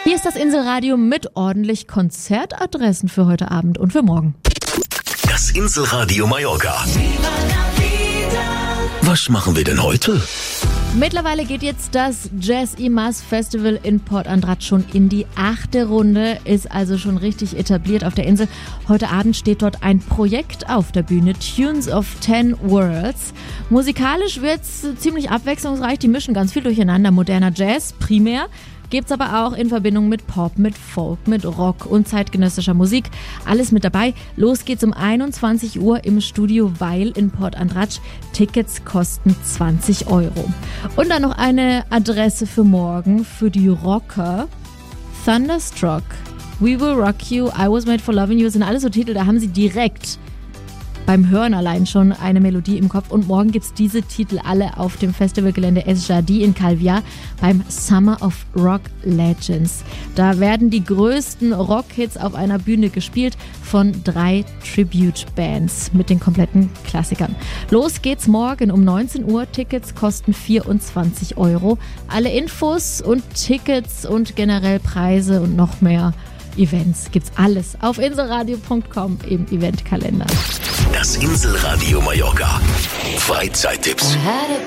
Hier ist das Inselradio mit ordentlich Konzertadressen für heute Abend und für morgen. Das Inselradio Mallorca. Was machen wir denn heute? Mittlerweile geht jetzt das Jazz y Mas Festival in Port Andrat schon in die 8. Runde, ist also schon richtig etabliert auf der Insel. Heute Abend steht dort ein Projekt auf der Bühne, Tunes of 10 Worlds. Musikalisch wird's ziemlich abwechslungsreich, die mischen ganz viel durcheinander, moderner Jazz primär. Gibt's aber auch in Verbindung mit Pop, mit Folk, mit Rock und zeitgenössischer Musik. Alles mit dabei. Los geht's um 21 Uhr im Studio Weil in Port Andrat. Tickets kosten 20 €. Und dann noch eine Adresse für morgen für die Rocker. Thunderstruck, We Will Rock You, I Was Made for Loving You sind alles so Titel, da haben sie direkt beim Hören allein schon eine Melodie im Kopf. Und morgen gibt's diese Titel alle auf dem Festivalgelände Es Jardi in Calvià beim Summer of Rock Legends. Da werden die größten Rockhits auf einer Bühne gespielt von 3 Tribute-Bands mit den kompletten Klassikern. Los geht's morgen um 19 Uhr. Tickets kosten 24 €. Alle Infos und Tickets und generell Preise und noch mehr Events gibt's alles auf inselradio.com im Eventkalender. Das Inselradio Mallorca. Freizeittipps.